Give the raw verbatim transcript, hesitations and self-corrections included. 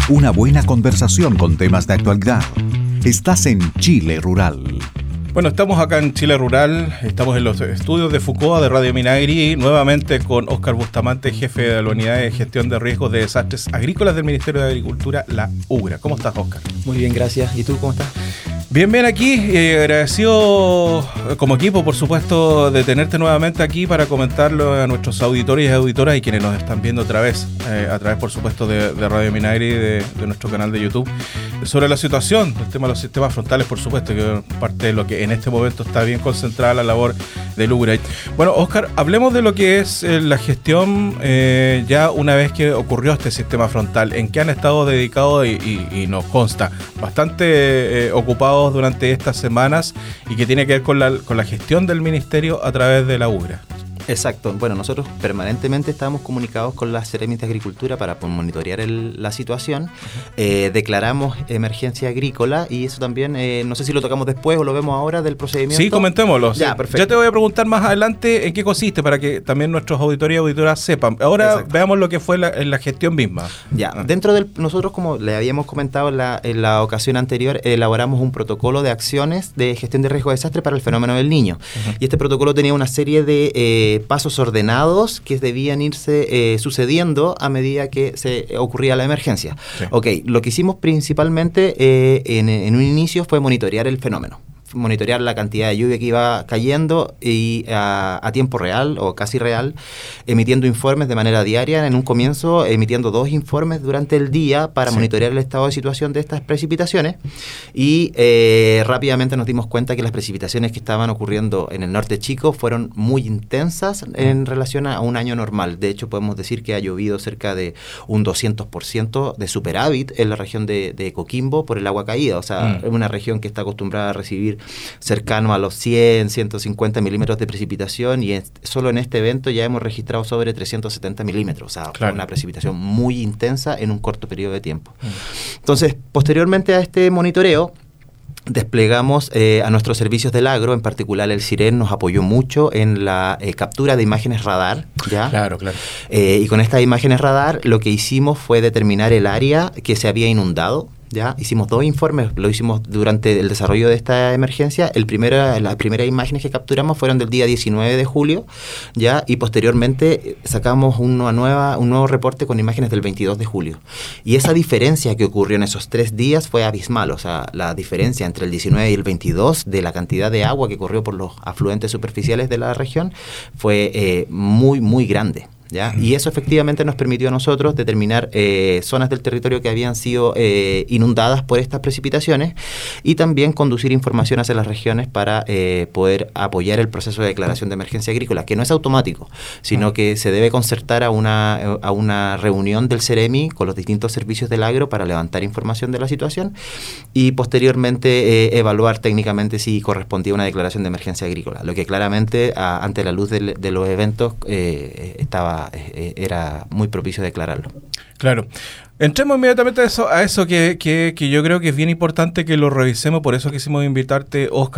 Una buena conversación con temas de actualidad. Estás en Chile Rural. Bueno, estamos acá en Chile Rural, estamos en los estudios de Fucoa de Radio Minagri, nuevamente con Óscar Bustamante, jefe de la Unidad de Gestión de Riesgos de Desastres Agrícolas del Ministerio de Agricultura, la UGRA. ¿Cómo estás, Óscar? Muy bien, gracias. ¿Y tú cómo estás? Bien, bien aquí, eh, agradecido como equipo, por supuesto, de tenerte nuevamente aquí para comentarlo a nuestros auditores y auditoras y quienes nos están viendo otra vez, eh, a través, por supuesto, de, de Radio Minagri, de, de nuestro canal de YouTube, sobre la situación del tema de los sistemas frontales, por supuesto, que es parte de lo que en este momento está bien concentrada la labor del UGRA. Bueno, Óscar, hablemos de lo que es eh, la gestión eh, ya una vez que ocurrió este sistema frontal, en qué han estado dedicados y, y, y nos consta, bastante eh, ocupados durante estas semanas y que tiene que ver con la, con la gestión del ministerio a través de la UGRA. Exacto. Bueno, nosotros permanentemente estamos comunicados con la Seremi de Agricultura para monitorear el, la situación. Eh, declaramos emergencia agrícola y eso también, eh, no sé si lo tocamos después o lo vemos ahora del procedimiento. Sí, comentémoslo. Ya, sí. perfecto. Yo te voy a preguntar más adelante en qué consiste para que también nuestros auditores y auditoras sepan. Ahora Exacto. veamos lo que fue la, la gestión misma. Ya, ah. dentro del, nosotros como le habíamos comentado en la, en la ocasión anterior, elaboramos un protocolo de acciones de gestión de riesgo de desastre para el fenómeno del Niño. Uh-huh. Y este protocolo tenía una serie de eh, pasos ordenados que debían irse eh, sucediendo a medida que se ocurría la emergencia. Sí. Ok, lo que hicimos principalmente eh, en, en un inicio fue monitorear el fenómeno. monitorear la cantidad de lluvia que iba cayendo y a, a tiempo real o casi real, emitiendo informes de manera diaria. En un comienzo emitiendo dos informes durante el día para sí. monitorear el estado de situación de estas precipitaciones y eh, rápidamente nos dimos cuenta que las precipitaciones que estaban ocurriendo en el norte chico fueron muy intensas en relación a un año normal. De hecho, podemos decir que ha llovido cerca de un doscientos por ciento de superávit en la región de, de Coquimbo por el agua caída. O sea, es mm. una región que está acostumbrada a recibir cercano a los cien, ciento cincuenta milímetros de precipitación y es, solo en este evento ya hemos registrado sobre trescientos setenta milímetros, o sea, claro. una precipitación muy intensa en un corto periodo de tiempo. Mm. Entonces, posteriormente a este monitoreo, desplegamos eh, a nuestros servicios del agro, en particular el SIREN nos apoyó mucho en la eh, captura de imágenes radar, ¿ya? Claro, claro. Eh, y con estas imágenes radar lo que hicimos fue determinar el área que se había inundado. Ya hicimos dos informes, lo hicimos durante el desarrollo de esta emergencia. El primero, las primeras imágenes que capturamos fueron del día diecinueve de julio, ya, y posteriormente sacamos una nueva, un nuevo reporte con imágenes del veintidós de julio. Y esa diferencia que ocurrió en esos tres días fue abismal, o sea, la diferencia entre el diecinueve y el veintidós de la cantidad de agua que corrió por los afluentes superficiales de la región fue eh, muy, muy grande. ¿Ya? Y eso efectivamente nos permitió a nosotros determinar eh, zonas del territorio que habían sido eh, inundadas por estas precipitaciones y también conducir información hacia las regiones para eh, poder apoyar el proceso de declaración de emergencia agrícola, que no es automático, sino que se debe concertar a una, a una reunión del Seremi con los distintos servicios del agro para levantar información de la situación y posteriormente eh, evaluar técnicamente si correspondía una declaración de emergencia agrícola, lo que claramente a, ante la luz de, de los eventos eh, estaba era muy propicio declararlo. Claro. Entremos inmediatamente a eso, a eso que, que, que yo creo que es bien importante que lo revisemos, por eso quisimos invitarte, Óscar.